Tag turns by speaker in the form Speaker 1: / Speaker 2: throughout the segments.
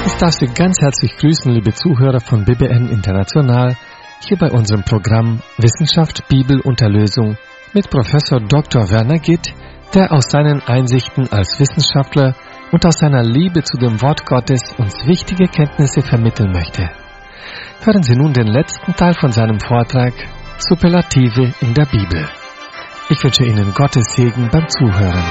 Speaker 1: Ich darf Sie ganz herzlich grüßen, liebe Zuhörer von BBN International, hier bei unserem Programm Wissenschaft, Bibel und Erlösung mit Professor Dr. Werner Gitt, der aus seinen Einsichten als Wissenschaftler und aus seiner Liebe zu dem Wort Gottes uns wichtige Kenntnisse vermitteln möchte. Hören Sie nun den letzten Teil von seinem Vortrag Superlative in der Bibel. Ich wünsche Ihnen Gottes Segen beim Zuhören.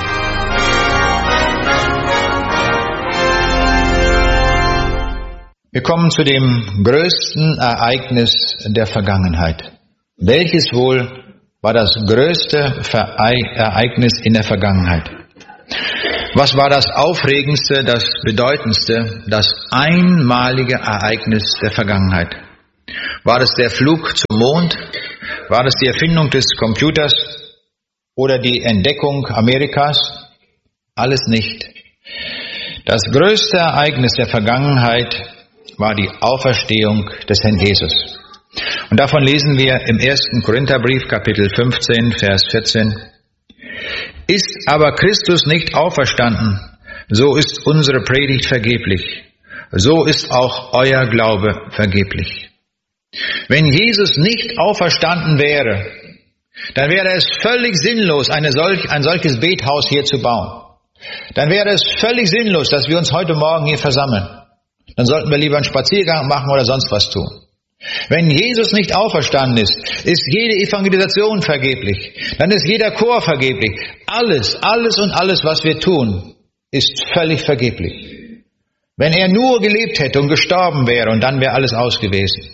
Speaker 2: Wir kommen zu dem größten Ereignis der Vergangenheit. Welches wohl war das größte Ereignis in der Vergangenheit? Was war das Aufregendste, das Bedeutendste, das einmalige Ereignis der Vergangenheit? War es der Flug zum Mond? War es die Erfindung des Computers oder die Entdeckung Amerikas? Alles nicht. Das größte Ereignis der Vergangenheit war die Auferstehung des Herrn Jesus. Und davon lesen wir im 1. Korintherbrief, Kapitel 15, Vers 14. Ist aber Christus nicht auferstanden, so ist unsere Predigt vergeblich. So ist auch euer Glaube vergeblich. Wenn Jesus nicht auferstanden wäre, dann wäre es völlig sinnlos, ein solches Bethaus hier zu bauen. Dann wäre es völlig sinnlos, dass wir uns heute Morgen hier versammeln. Dann sollten wir lieber einen Spaziergang machen oder sonst was tun. Wenn Jesus nicht auferstanden ist, ist jede Evangelisation vergeblich. Dann ist jeder Chor vergeblich. Alles, was wir tun, ist völlig vergeblich. Wenn er nur gelebt hätte und gestorben wäre, und dann wäre alles aus gewesen.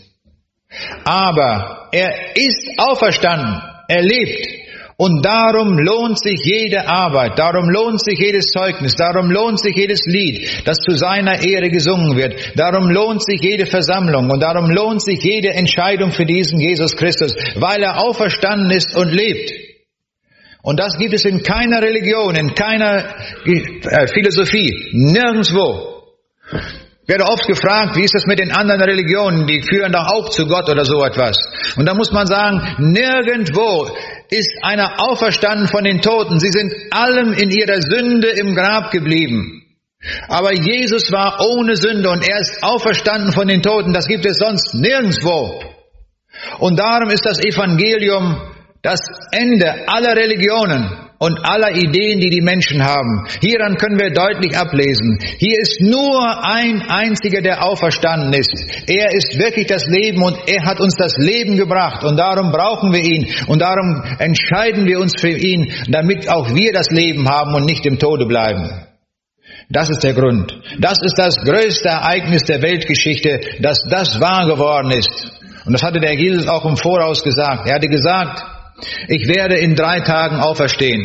Speaker 2: Aber er ist auferstanden, er lebt. Und darum lohnt sich jede Arbeit, darum lohnt sich jedes Zeugnis, darum lohnt sich jedes Lied, das zu seiner Ehre gesungen wird. Darum lohnt sich jede Versammlung und darum lohnt sich jede Entscheidung für diesen Jesus Christus, weil er auferstanden ist und lebt. Und das gibt es in keiner Religion, in keiner Philosophie, nirgendwo. Ich werde oft gefragt, wie ist das mit den anderen Religionen, die führen doch auch zu Gott oder so etwas. Und da muss man sagen, nirgendwo ist einer auferstanden von den Toten. Sie sind allem in ihrer Sünde im Grab geblieben. Aber Jesus war ohne Sünde und er ist auferstanden von den Toten. Das gibt es sonst nirgendwo. Und darum ist das Evangelium das Ende aller Religionen und aller Ideen, die die Menschen haben. Hieran können wir deutlich ablesen. Hier ist nur ein einziger, der auferstanden ist. Er ist wirklich das Leben und er hat uns das Leben gebracht. Und darum brauchen wir ihn. Und darum entscheiden wir uns für ihn, damit auch wir das Leben haben und nicht im Tode bleiben. Das ist der Grund. Das ist das größte Ereignis der Weltgeschichte, dass das wahr geworden ist. Und das hatte der Jesus auch im Voraus gesagt. Er hatte gesagt, ich werde in 3 Tagen auferstehen.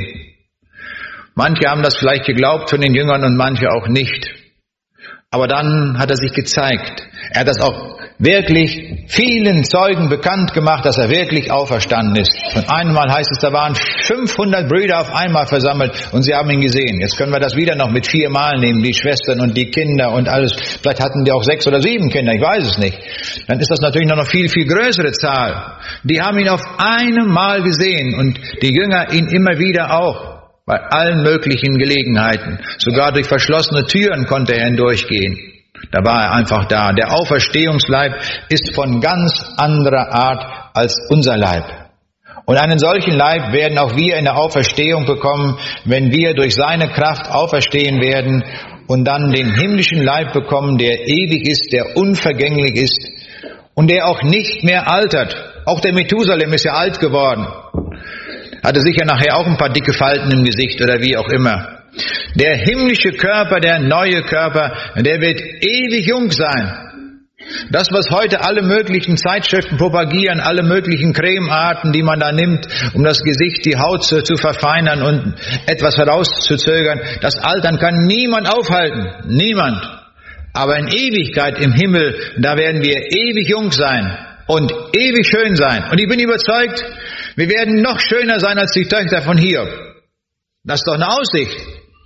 Speaker 2: Manche haben das vielleicht geglaubt von den Jüngern und manche auch nicht. Aber dann hat er sich gezeigt. Er hat das auch wirklich vielen Zeugen bekannt gemacht, dass er wirklich auferstanden ist. Und einmal heißt es, da waren 500 Brüder auf einmal versammelt und sie haben ihn gesehen. Jetzt können wir das wieder noch mit 4 Mal nehmen, die Schwestern und die Kinder und alles. Vielleicht hatten die auch 6 oder 7 Kinder, ich weiß es nicht. Dann ist das natürlich noch eine viel, viel größere Zahl. Die haben ihn auf einem Mal gesehen und die Jünger ihn immer wieder auch. Bei allen möglichen Gelegenheiten. Sogar durch verschlossene Türen konnte er hindurchgehen. Da war er einfach da. Der Auferstehungsleib ist von ganz anderer Art als unser Leib. Und einen solchen Leib werden auch wir in der Auferstehung bekommen, wenn wir durch seine Kraft auferstehen werden und dann den himmlischen Leib bekommen, der ewig ist, der unvergänglich ist und der auch nicht mehr altert. Auch der Methusalem ist ja alt geworden. Hatte sicher nachher auch ein paar dicke Falten im Gesicht oder wie auch immer. Der himmlische Körper, der neue Körper, der wird ewig jung sein. Das, was heute alle möglichen Zeitschriften propagieren, alle möglichen Cremearten, die man da nimmt, um das Gesicht, die Haut zu verfeinern und etwas herauszuzögern, das Altern kann niemand aufhalten. Niemand. Aber in Ewigkeit im Himmel, da werden wir ewig jung sein und ewig schön sein. Und ich bin überzeugt, wir werden noch schöner sein als die Töchter von Hiob. Das ist doch eine Aussicht.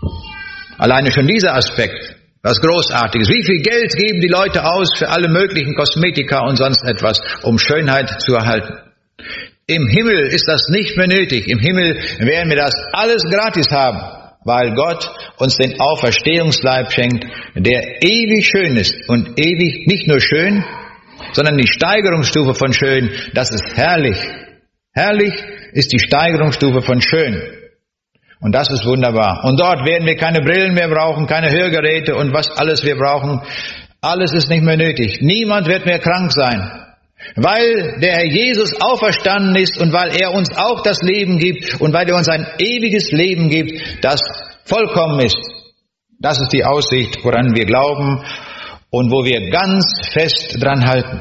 Speaker 2: Alleine schon dieser Aspekt, was Großartiges. Wie viel Geld geben die Leute aus für alle möglichen Kosmetika und sonst etwas, um Schönheit zu erhalten? Im Himmel ist das nicht mehr nötig. Im Himmel werden wir das alles gratis haben. weil Gott uns den Auferstehungsleib schenkt, der ewig schön ist und ewig nicht nur schön, sondern die Steigerungsstufe von schön, das ist herrlich. Herrlich ist die Steigerungsstufe von schön. Und das ist wunderbar. Und dort werden wir keine Brillen mehr brauchen, keine Hörgeräte und was alles wir brauchen. Alles ist nicht mehr nötig. Niemand wird mehr krank sein. Weil der Herr Jesus auferstanden ist und weil er uns auch das Leben gibt und weil er uns ein ewiges Leben gibt, das vollkommen ist. Das ist die Aussicht, woran wir glauben und wo wir ganz fest dran halten.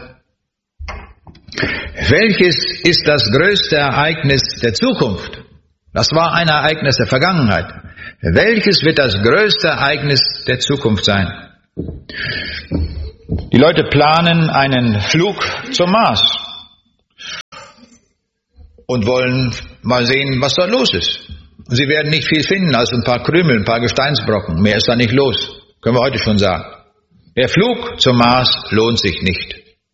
Speaker 2: Welches ist das größte Ereignis der Zukunft? Das war ein Ereignis der Vergangenheit. Welches wird das größte Ereignis der Zukunft sein? Die Leute planen einen Flug zum Mars und wollen mal sehen, was dort los ist. Sie werden nicht viel finden als ein paar Krümel, ein paar Gesteinsbrocken. Mehr ist da nicht los, können wir heute schon sagen. Der Flug zum Mars lohnt sich nicht.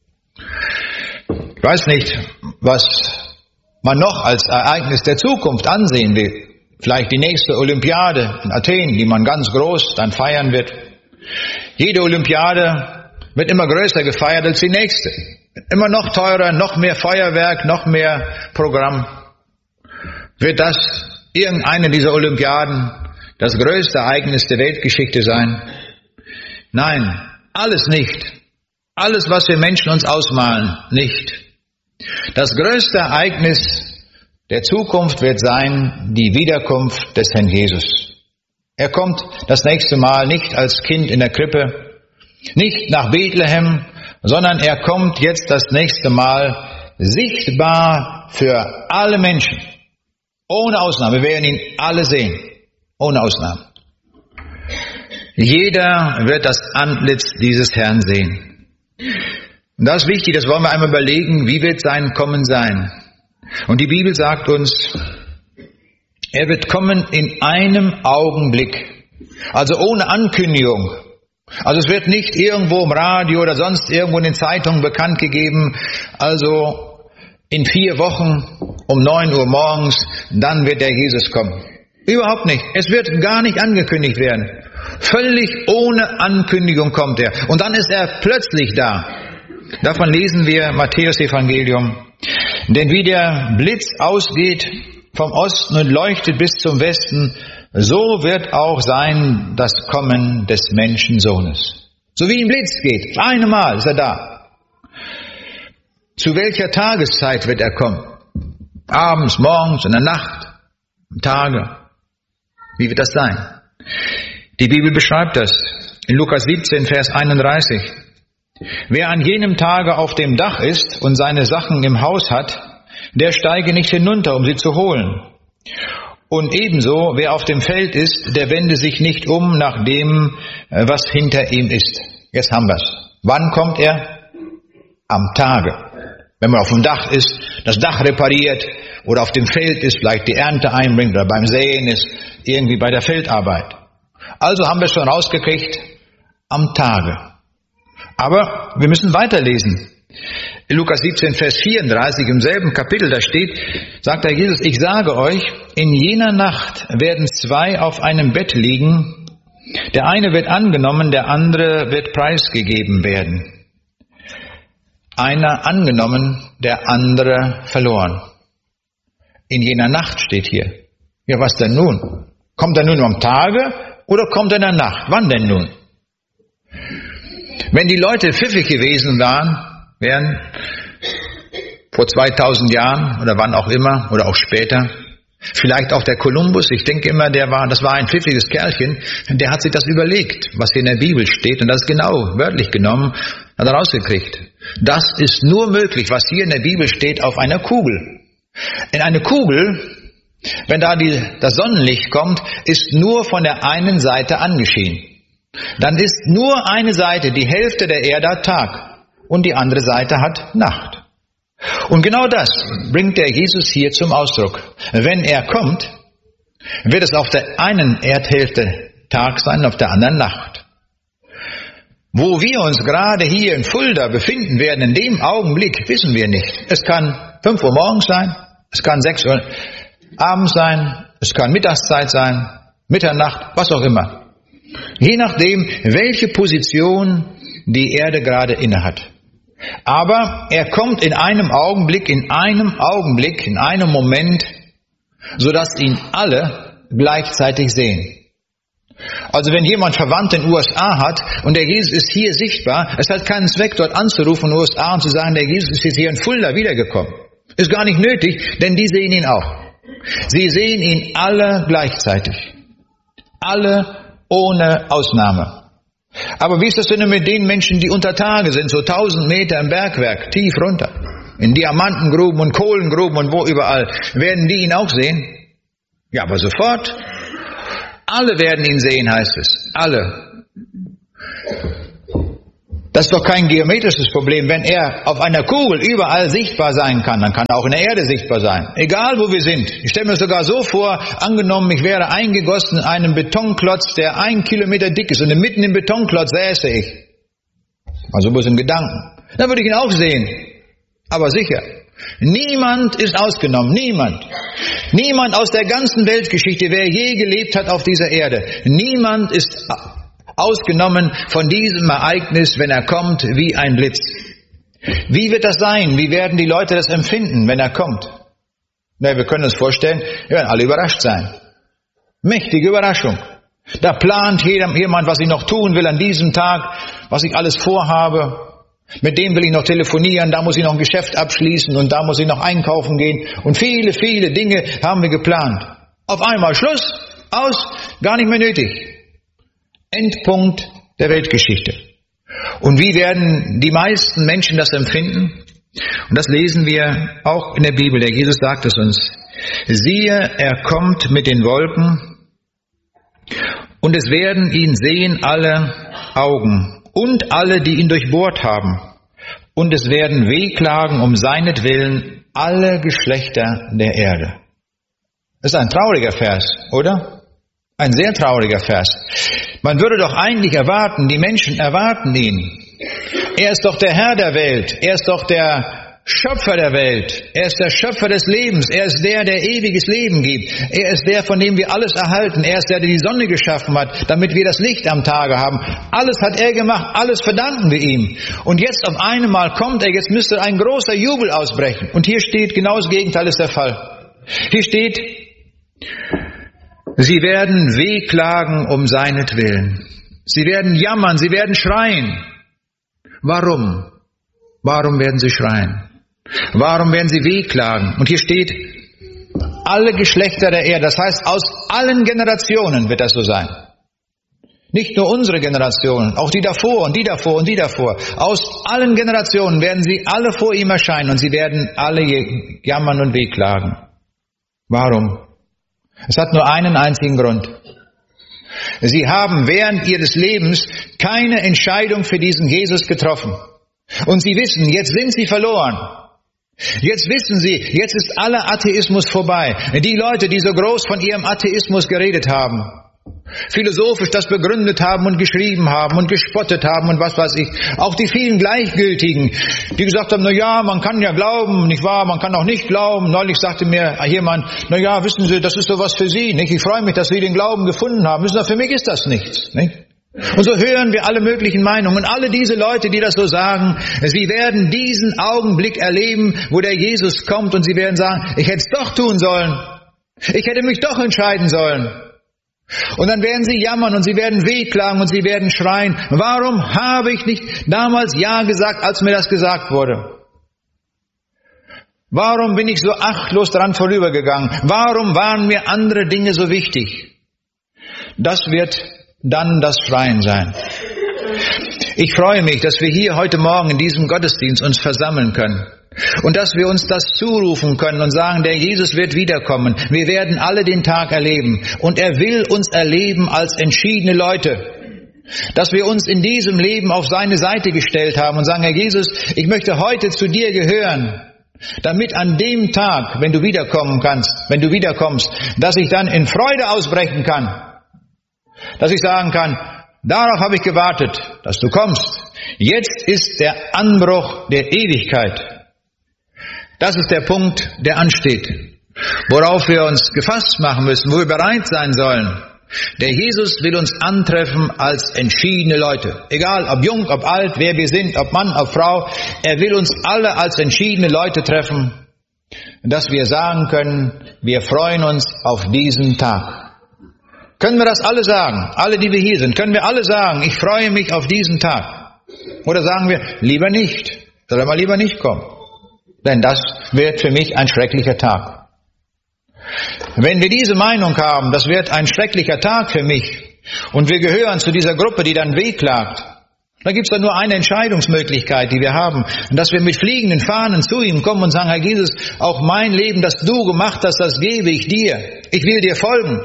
Speaker 2: Ich weiß nicht, was man noch als Ereignis der Zukunft ansehen will. Vielleicht die nächste Olympiade in Athen, die man ganz groß dann feiern wird. Jede Olympiade wird immer größer gefeiert als die nächste. Immer noch teurer, noch mehr Feuerwerk, noch mehr Programm. Wird das irgendeine dieser Olympiaden das größte Ereignis der Weltgeschichte sein? Nein, alles nicht. Alles, was wir Menschen uns ausmalen, nicht. Das größte Ereignis der Zukunft wird sein die Wiederkunft des Herrn Jesus. Er kommt das nächste Mal nicht als Kind in der Krippe, nicht nach Bethlehem, sondern er kommt jetzt das nächste Mal sichtbar für alle Menschen. Ohne Ausnahme. Wir werden ihn alle sehen. Ohne Ausnahme. Jeder wird das Antlitz dieses Herrn sehen. Und das ist wichtig, das wollen wir einmal überlegen, wie wird sein Kommen sein. Und die Bibel sagt uns, er wird kommen in einem Augenblick. Also ohne Ankündigung. Also es wird nicht irgendwo im Radio oder sonst irgendwo in den Zeitungen bekannt gegeben, also in 4 Wochen um 9 Uhr morgens, dann wird der Jesus kommen. Überhaupt nicht. Es wird gar nicht angekündigt werden. Völlig ohne Ankündigung kommt er. Und dann ist er plötzlich da. Davon lesen wir Matthäus Evangelium. Denn wie der Blitz ausgeht vom Osten und leuchtet bis zum Westen, so wird auch sein das Kommen des Menschensohnes. So wie ein Blitz geht. Auf einmal ist er da. Zu welcher Tageszeit wird er kommen? Abends, morgens, in der Nacht, am Tage. Wie wird das sein? Die Bibel beschreibt das in Lukas 17, Vers 31. Wer an jenem Tage auf dem Dach ist und seine Sachen im Haus hat, der steige nicht hinunter, um sie zu holen. Und ebenso, wer auf dem Feld ist, der wende sich nicht um nach dem, was hinter ihm ist. Jetzt haben wir's. Wann kommt er? Am Tage. Wenn man auf dem Dach ist, das Dach repariert oder auf dem Feld ist, vielleicht die Ernte einbringt oder beim Säen ist, irgendwie bei der Feldarbeit. Also haben wir es schon rausgekriegt, am Tage. Aber wir müssen weiterlesen. In Lukas 17, Vers 34, im selben Kapitel, da steht, sagt der Jesus, ich sage euch, in jener Nacht werden 2 auf einem Bett liegen, der eine wird angenommen, der andere wird preisgegeben werden. Einer angenommen, der andere verloren. In jener Nacht steht hier. Ja, was denn nun? Kommt er nun am Tage oder kommt er in der Nacht? Wann denn nun? Wenn die Leute pfiffig gewesen wären, vor 2000 Jahren oder wann auch immer oder auch später, vielleicht auch der Kolumbus, ich denke immer, das war ein pfiffiges Kerlchen, der hat sich das überlegt, was hier in der Bibel steht und das genau, wörtlich genommen, hat er rausgekriegt. Das ist nur möglich, was hier in der Bibel steht, auf einer Kugel. In eine Kugel, wenn da das Sonnenlicht kommt, ist nur von der einen Seite angeschienen. Dann ist nur eine Seite, die Hälfte der Erde hat Tag und die andere Seite hat Nacht. Und genau das bringt der Jesus hier zum Ausdruck. Wenn er kommt, wird es auf der einen Erdhälfte Tag sein, auf der anderen Nacht. Wo wir uns gerade hier in Fulda befinden werden, in dem Augenblick, wissen wir nicht. Es kann 5 Uhr morgens sein, es kann 6 Uhr abends sein, es kann Mittagszeit sein, Mitternacht, was auch immer. Je nachdem, welche Position die Erde gerade innehat. Aber er kommt in einem Augenblick, in einem Moment, sodass ihn alle gleichzeitig sehen. Also wenn jemand Verwandte in den USA hat und der Jesus ist hier sichtbar, es hat keinen Zweck, dort anzurufen in den USA und zu sagen, der Jesus ist jetzt hier in Fulda wiedergekommen. Ist gar nicht nötig, denn die sehen ihn auch. Sie sehen ihn alle gleichzeitig. Alle ohne Ausnahme. Aber wie ist das denn mit den Menschen, die unter Tage sind, so 1000 Meter im Bergwerk, tief runter, in Diamantengruben und Kohlengruben und wo überall, werden die ihn auch sehen? Ja, aber sofort. Alle werden ihn sehen, heißt es. Alle. Das ist doch kein geometrisches Problem. Wenn er auf einer Kugel überall sichtbar sein kann, dann kann er auch in der Erde sichtbar sein. Egal, wo wir sind. Ich stelle mir sogar so vor, angenommen, ich wäre eingegossen in einen Betonklotz, der 1 Kilometer dick ist und mitten im Betonklotz säße ich. Also bloß im Gedanken. Dann würde ich ihn auch sehen. Aber sicher. Niemand ist ausgenommen. Niemand. Niemand aus der ganzen Weltgeschichte, wer je gelebt hat auf dieser Erde. Niemand ist ausgenommen von diesem Ereignis, wenn er kommt, wie ein Blitz. Wie wird das sein? Wie werden die Leute das empfinden, wenn er kommt? Na, wir können uns vorstellen, wir werden alle überrascht sein. Mächtige Überraschung. Da plant jemand, was ich noch tun will an diesem Tag, was ich alles vorhabe. Mit dem will ich noch telefonieren, da muss ich noch ein Geschäft abschließen und da muss ich noch einkaufen gehen. Und viele, viele Dinge haben wir geplant. Auf einmal Schluss, aus, gar nicht mehr nötig. Endpunkt der Weltgeschichte. Und wie werden die meisten Menschen das empfinden? Und das lesen wir auch in der Bibel. Der Jesus sagt es uns. Siehe, er kommt mit den Wolken und es werden ihn sehen alle Augen und alle, die ihn durchbohrt haben. Und es werden wehklagen um seinetwillen alle Geschlechter der Erde. Das ist ein trauriger Vers, oder? Ein sehr trauriger Vers. Man würde doch eigentlich erwarten, die Menschen erwarten ihn. Er ist doch der Herr der Welt. Er ist doch der Schöpfer der Welt. Er ist der Schöpfer des Lebens. Er ist der, der ewiges Leben gibt. Er ist der, von dem wir alles erhalten. Er ist der, der die Sonne geschaffen hat, damit wir das Licht am Tage haben. Alles hat er gemacht. Alles verdanken wir ihm. Und jetzt auf einmal kommt er. Jetzt müsste ein großer Jubel ausbrechen. Und hier steht, genau das Gegenteil ist der Fall. Hier steht, sie werden wehklagen um seinetwillen. Sie werden jammern, sie werden schreien. Warum? Warum werden sie schreien? Warum werden sie wehklagen? Und hier steht, alle Geschlechter der Erde, das heißt, aus allen Generationen wird das so sein. Nicht nur unsere Generationen, auch die davor und die davor und die davor. Aus allen Generationen werden sie alle vor ihm erscheinen und sie werden alle jammern und wehklagen. Warum? Es hat nur einen einzigen Grund. Sie haben während ihres Lebens keine Entscheidung für diesen Jesus getroffen. Und sie wissen, jetzt sind sie verloren. Jetzt wissen sie, jetzt ist aller Atheismus vorbei. Die Leute, die so groß von ihrem Atheismus geredet haben, philosophisch das begründet haben und geschrieben haben und gespottet haben und was weiß ich. Auch die vielen Gleichgültigen, die gesagt haben, na ja, man kann ja glauben, nicht wahr, man kann auch nicht glauben. Neulich sagte mir jemand, na ja, wissen Sie, das ist sowas für Sie, nicht? Ich freue mich, dass Sie den Glauben gefunden haben. Wissen Sie, für mich ist das nichts, nicht? Und so hören wir alle möglichen Meinungen. Und alle diese Leute, die das so sagen, sie werden diesen Augenblick erleben, wo der Jesus kommt und sie werden sagen, ich hätte es doch tun sollen. Ich hätte mich doch entscheiden sollen. Und dann werden sie jammern und sie werden wehklagen und sie werden schreien. Warum habe ich nicht damals Ja gesagt, als mir das gesagt wurde? Warum bin ich so achtlos daran vorübergegangen? Warum waren mir andere Dinge so wichtig? Das wird dann das Schreien sein. Ich freue mich, dass wir hier heute Morgen in diesem Gottesdienst uns versammeln können. Und dass wir uns das zurufen können und sagen, der Jesus wird wiederkommen. Wir werden alle den Tag erleben. Und er will uns erleben als entschiedene Leute. Dass wir uns in diesem Leben auf seine Seite gestellt haben und sagen, Herr Jesus, ich möchte heute zu dir gehören. Damit an dem Tag, wenn du wiederkommst, dass ich dann in Freude ausbrechen kann. Dass ich sagen kann, darauf habe ich gewartet, dass du kommst. Jetzt ist der Anbruch der Ewigkeit. Das ist der Punkt, der ansteht. Worauf wir uns gefasst machen müssen, wo wir bereit sein sollen. Der Jesus will uns antreffen als entschiedene Leute. Egal, ob jung, ob alt, wer wir sind, ob Mann, ob Frau. Er will uns alle als entschiedene Leute treffen, dass wir sagen können, wir freuen uns auf diesen Tag. Können wir das alle sagen? Alle, die wir hier sind, können wir alle sagen, ich freue mich auf diesen Tag? Oder sagen wir, lieber nicht, soll mal lieber nicht kommen? Denn das wird für mich ein schrecklicher Tag. Wenn wir diese Meinung haben, das wird ein schrecklicher Tag für mich, und wir gehören zu dieser Gruppe, die dann wehklagt, dann gibt es da nur eine Entscheidungsmöglichkeit, die wir haben, und dass wir mit fliegenden Fahnen zu ihm kommen und sagen, Herr Jesus, auch mein Leben, das du gemacht hast, das gebe ich dir. Ich will dir folgen.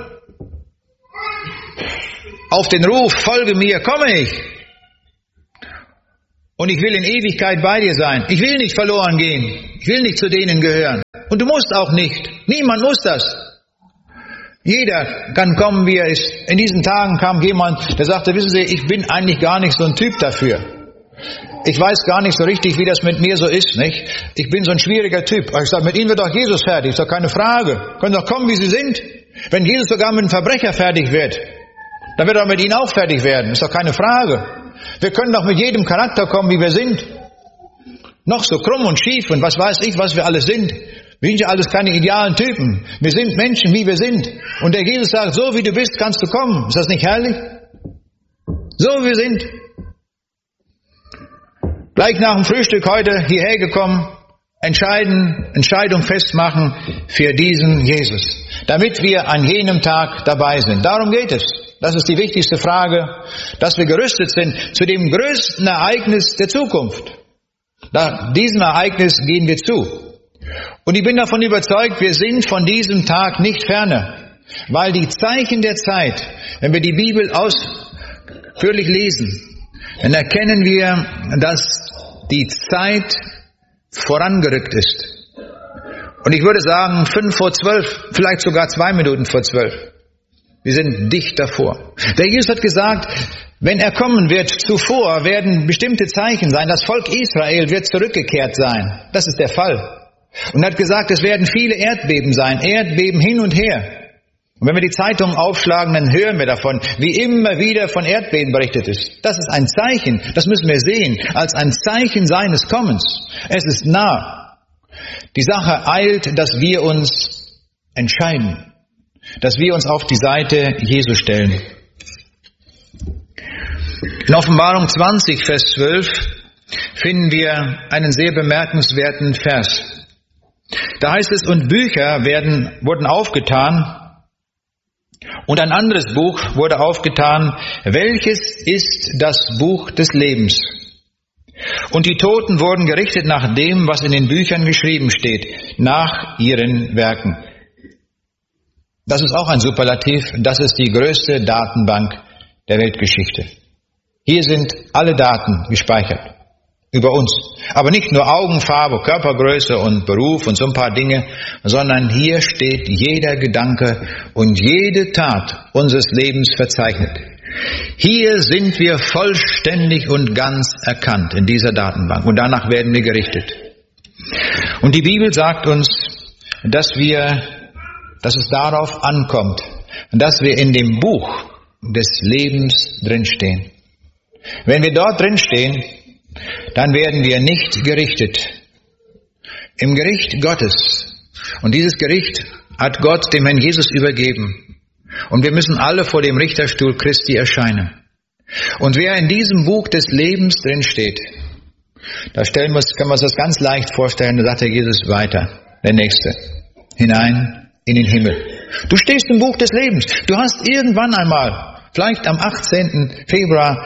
Speaker 2: Auf den Ruf, folge mir, komme ich. Und ich will in Ewigkeit bei dir sein. Ich will nicht verloren gehen. Ich will nicht zu denen gehören. Und du musst auch nicht. Niemand muss das. Jeder kann kommen, wie er ist. In diesen Tagen kam jemand, der sagte, wissen Sie, ich bin eigentlich gar nicht so ein Typ dafür. Ich weiß gar nicht so richtig, wie das mit mir so ist, nicht? Ich bin so ein schwieriger Typ. Ich sage, mit Ihnen wird doch Jesus fertig. Ist doch keine Frage. Können doch kommen, wie Sie sind. Wenn Jesus sogar mit einem Verbrecher fertig wird, dann wird er mit Ihnen auch fertig werden. Ist doch keine Frage. Wir können doch mit jedem Charakter kommen, wie wir sind. Noch so krumm und schief und was weiß ich, was wir alles sind. Wir sind ja alles keine idealen Typen. Wir sind Menschen, wie wir sind. Und der Jesus sagt, so wie du bist, kannst du kommen. Ist das nicht herrlich? So wie wir sind. Gleich nach dem Frühstück heute hierher gekommen, Entscheidung festmachen für diesen Jesus. Damit wir an jenem Tag dabei sind. Darum geht es. Das ist die wichtigste Frage, dass wir gerüstet sind zu dem größten Ereignis der Zukunft. Diesem Ereignis gehen wir zu. Und ich bin davon überzeugt, wir sind von diesem Tag nicht ferne, weil die Zeichen der Zeit, wenn wir die Bibel ausführlich lesen, dann erkennen wir, dass die Zeit vorangerückt ist. Und ich würde sagen, 11:55, vielleicht sogar 2 Minuten vor 12. Wir sind dicht davor. Der Jesus hat gesagt, wenn er kommen wird, zuvor werden bestimmte Zeichen sein. Das Volk Israel wird zurückgekehrt sein. Das ist der Fall. Und er hat gesagt, es werden viele Erdbeben sein. Erdbeben hin und her. Und wenn wir die Zeitungen aufschlagen, dann hören wir davon, wie immer wieder von Erdbeben berichtet ist. Das ist ein Zeichen. Das müssen wir sehen. Als ein Zeichen seines Kommens. Es ist nah. Die Sache eilt, dass wir uns entscheiden. Dass wir uns auf die Seite Jesu stellen. In Offenbarung 20, Vers 12 finden wir einen sehr bemerkenswerten Vers. Da heißt es, und Bücher wurden aufgetan und ein anderes Buch wurde aufgetan, welches ist das Buch des Lebens. Und die Toten wurden gerichtet nach dem, was in den Büchern geschrieben steht, nach ihren Werken. Das ist auch ein Superlativ, das ist die größte Datenbank der Weltgeschichte. Hier sind alle Daten gespeichert über uns. Aber nicht nur Augenfarbe, Körpergröße und Beruf und so ein paar Dinge, sondern hier steht jeder Gedanke und jede Tat unseres Lebens verzeichnet. Hier sind wir vollständig und ganz erkannt in dieser Datenbank und danach werden wir gerichtet. Und die Bibel sagt uns, dass es darauf ankommt, dass wir in dem Buch des Lebens drinstehen. Wenn wir dort drinstehen, dann werden wir nicht gerichtet. Im Gericht Gottes. Und dieses Gericht hat Gott dem Herrn Jesus übergeben. Und wir müssen alle vor dem Richterstuhl Christi erscheinen. Und wer in diesem Buch des Lebens drinsteht, da können wir uns das ganz leicht vorstellen, da sagt der Jesus weiter, der Nächste, hinein in den Himmel. Du stehst im Buch des Lebens. Du hast irgendwann einmal, vielleicht am 18. Februar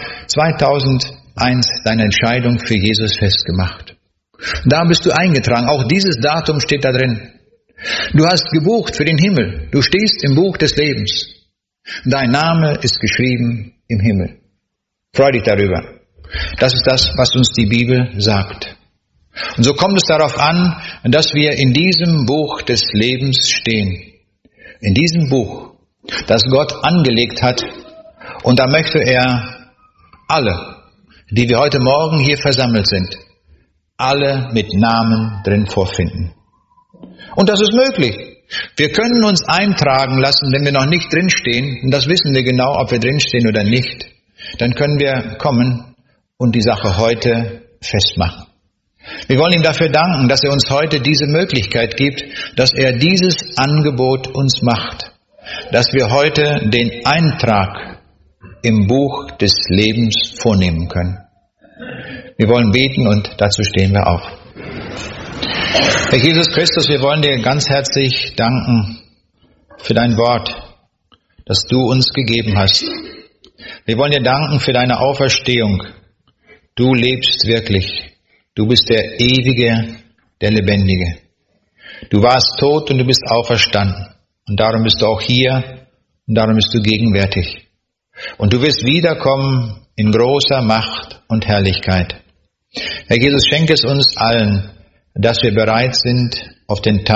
Speaker 2: 2001, deine Entscheidung für Jesus festgemacht. Da bist du eingetragen. Auch dieses Datum steht da drin. Du hast gebucht für den Himmel. Du stehst im Buch des Lebens. Dein Name ist geschrieben im Himmel. Freu dich darüber. Das ist das, was uns die Bibel sagt. Und so kommt es darauf an, dass wir in diesem Buch des Lebens stehen. In diesem Buch, das Gott angelegt hat. Und da möchte er alle, die wir heute Morgen hier versammelt sind, alle mit Namen drin vorfinden. Und das ist möglich. Wir können uns eintragen lassen, wenn wir noch nicht drinstehen, und das wissen wir genau, ob wir drinstehen oder nicht. Dann können wir kommen und die Sache heute festmachen. Wir wollen ihm dafür danken, dass er uns heute diese Möglichkeit gibt, dass er dieses Angebot uns macht, dass wir heute den Eintrag im Buch des Lebens vornehmen können. Wir wollen beten und dazu stehen wir auf. Herr Jesus Christus, wir wollen dir ganz herzlich danken für dein Wort, das du uns gegeben hast. Wir wollen dir danken für deine Auferstehung. Du lebst wirklich. Du bist der Ewige, der Lebendige. Du warst tot und du bist auferstanden. Und darum bist du auch hier und darum bist du gegenwärtig. Und du wirst wiederkommen in großer Macht und Herrlichkeit. Herr Jesus, schenke es uns allen, dass wir bereit sind auf den Tag